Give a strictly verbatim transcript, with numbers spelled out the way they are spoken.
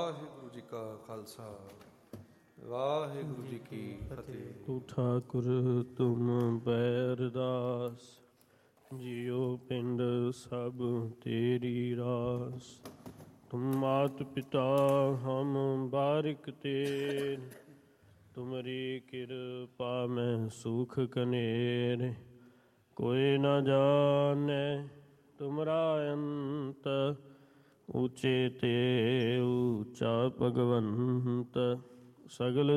ਵਾਹਿਗੁਰੂ ਜੀ ਕਾ ਖਾਲਸਾ ਵਾਹਿਗੁਰੂ ਜੀ ਕੀ ਫਤਿਹ। ਤੂੰ ਠਾਕੁਰ ਤੁਮ ਬੈਰਦਾਸ, ਜਿਉ ਪਿੰਡ ਸਭ ਤੇਰੀ ਰਾਸ। ਤੁਮ ਮਾਤ ਪਿਤਾ ਹਮ ਬਾਰਿਕ ਤੇਰੇ, ਤੁਮਰੀ ਕਿਰਪਾ ਮੈਂ ਸੁਖ ਕਨੇਰ। ਕੋਈ ਨਾ ਜਾਣੈ ਤੁਮਰਾ ਅੰਤ, ਉੱਚੇ ਤੇ ਉੱਚਾ ਭਗਵੰਤ। ਸਗਲ